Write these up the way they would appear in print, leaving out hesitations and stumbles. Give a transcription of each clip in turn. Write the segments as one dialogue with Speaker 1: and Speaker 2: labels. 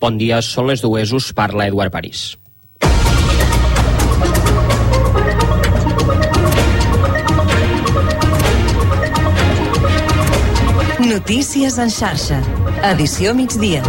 Speaker 1: Bon dia, són les dues, us parla Eduard París.
Speaker 2: Notícies en xarxa. Edició migdia.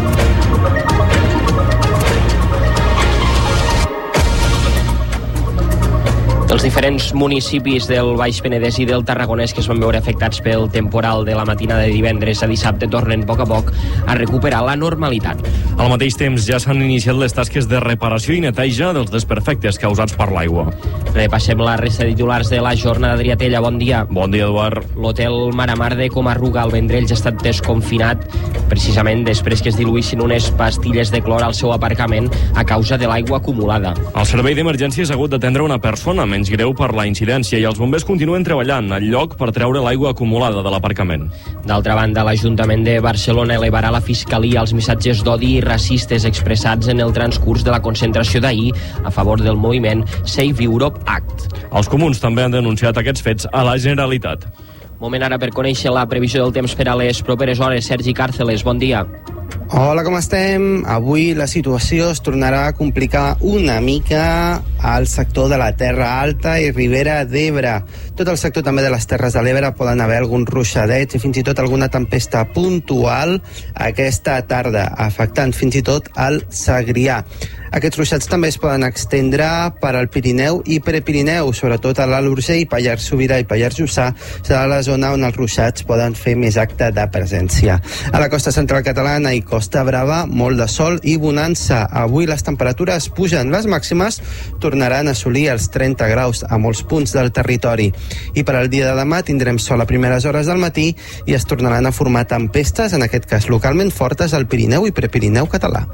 Speaker 1: Els diferents municipis del Baix Penedès i del Tarragonès que es van veure afectats pel temporal de la matinada de divendres a dissabte tornen a poc a recuperar la normalitat.
Speaker 3: Al mateix temps ja s'han iniciat les tasques de reparació i neteja dels desperfectes causats per l'aigua.
Speaker 1: Repassem la resta de titulars de la jornada. Adrià Tella, bon dia.
Speaker 3: Bon dia, Eduard.
Speaker 1: L'hotel Maramar de Comarruga al Vendrell ja ha estat desconfinat precisament després que es diluïssin unes pastilles de clor al seu aparcament a causa de l'aigua acumulada.
Speaker 3: El servei d'emergències ha hagut d'atendre una persona menys greu per la incidència i els bombers continuen treballant al lloc per treure l'aigua acumulada de l'aparcament.
Speaker 1: D'altra banda, l'Ajuntament de Barcelona elevarà a la Fiscalia els missatges d'odi i racistes expressats en el transcurs de la concentració d'ahir a favor del moviment Save Europe Act.
Speaker 3: Els comuns també han denunciat aquests fets a la Generalitat.
Speaker 1: Moment ara per conèixer la previsió del temps per a les properes hores. Sergi Càrceles, bon dia.
Speaker 4: Hola, com estem? Avui la situació es tornarà a complicar una mica al sector de la Terra Alta i Ribera d'Ebre. Tot el sector també de les Terres de l'Ebre poden haver alguns ruixadets i fins i tot alguna tempesta puntual aquesta tarda, afectant fins i tot el Segrià. Aquests ruixats també es poden extendre per al Pirineu i Prepirineu, sobretot a l'Alt Urgell, Pallars Sobirà i Pallars Jussà, serà la zona on els ruixats poden fer més acte de presència. A la costa central catalana i Costa Brava, molt de sol i bonança. Avui les temperatures pugen, les màximes tornaran a assolir els 30 graus a molts punts del territori. I per al dia de demà tindrem sol a primeres hores del matí i es tornaran a formar tempestes, en aquest cas localment fortes, al Pirineu i Prepirineu català.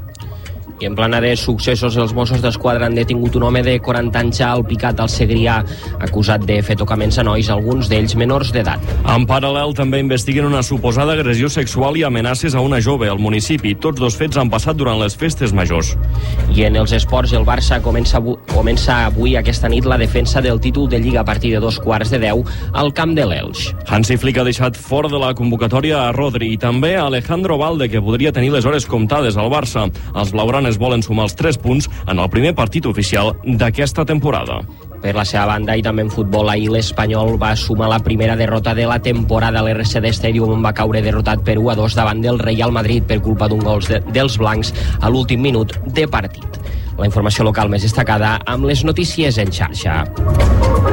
Speaker 1: I en plana de successos, els Mossos d'Esquadra han detingut un home de 40 anys ja alpicat al Segrià, acusat de fer tocaments a nois, alguns d'ells menors d'edat.
Speaker 3: En paral·lel també investiguen una suposada agressió sexual i amenaces a una jove al municipi. Tots dos fets han passat durant les festes majors.
Speaker 1: I en els esports, el Barça comença avui aquesta nit la defensa del títol de Lliga a partir de 2:15 al camp de l'Elx.
Speaker 3: Hansi Flick ha deixat fora de la convocatòria a Rodri i també a Alejandro Valde, que podria tenir les hores comptades al Barça. Els blaugranes volen sumar els 3 punts en el primer partit oficial d'aquesta temporada.
Speaker 1: Per la seva banda, i també en futbol, ahir l'Espanyol va sumar la primera derrota de la temporada a l'RCD Stadium, on va caure derrotat per 1-2 davant del Real Madrid per culpa d'un gol dels blancs a l'últim minut de partit. La informació local més destacada amb les notícies en xarxa.